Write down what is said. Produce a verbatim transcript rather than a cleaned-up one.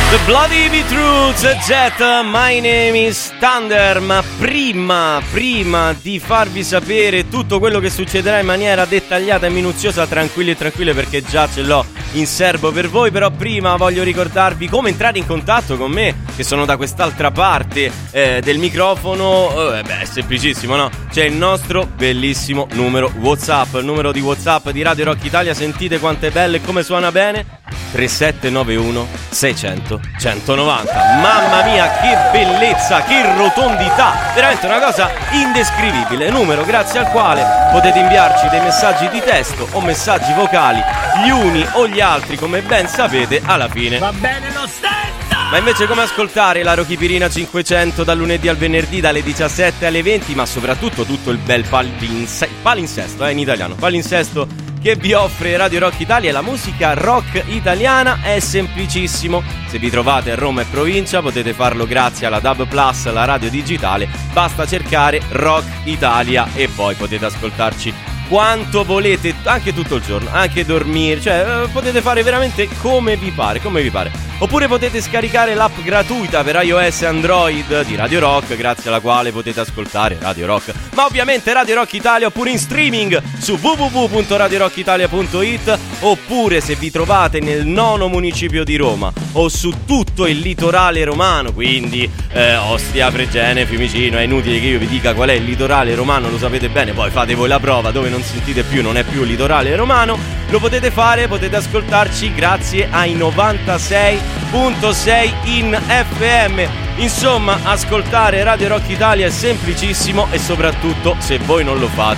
The Bloody Beetroots, Jet, My Name is Thunder. Ma prima, prima di farvi sapere tutto quello che succederà in maniera dettagliata e minuziosa, tranquilli e tranquille perché già ce l'ho in serbo per voi, però prima voglio ricordarvi come entrare in contatto con me, che sono da quest'altra parte eh, del microfono. Eh, beh, è semplicissimo, no? C'è il nostro bellissimo numero WhatsApp, il numero di WhatsApp di Radio Rock Italia. Sentite quanto è bello e come suona bene. tre sette nove uno seicento centonovanta. Mamma mia, che bellezza, che rotondità, veramente una cosa indescrivibile. Numero grazie al quale potete inviarci dei messaggi di testo o messaggi vocali, gli uni o gli altri, come ben sapete. Alla fine va bene lo stesso. Ma invece come ascoltare la Rochipirina cinquecento dal lunedì al venerdì dalle diciassette alle venti, ma soprattutto tutto il bel palinse- palinsesto, eh, in italiano, palinsesto che vi offre Radio Rock Italia. La musica rock italiana è semplicissimo. Se vi trovate a Roma e provincia potete farlo grazie alla D A B Plus, la radio digitale. Basta cercare Rock Italia e poi potete ascoltarci quanto volete, anche tutto il giorno, anche dormire, cioè eh, potete fare veramente come vi pare, come vi pare. Oppure potete scaricare l'app gratuita per iOS e Android di Radio Rock, grazie alla quale potete ascoltare Radio Rock, ma ovviamente Radio Rock Italia, oppure in streaming su w w w punto radio rock italia punto i t, oppure se vi trovate nel nono municipio di Roma o su tutto il litorale romano, quindi eh, Ostia, Fregene, Fiumicino. È inutile che io vi dica qual è il litorale romano, lo sapete bene, poi fate voi la prova. Dove non sentite più non è più il litorale romano, lo potete fare, potete ascoltarci grazie ai novantasei virgola sei in F M. Insomma, ascoltare Radio Rock Italia è semplicissimo e soprattutto, se voi non lo fate,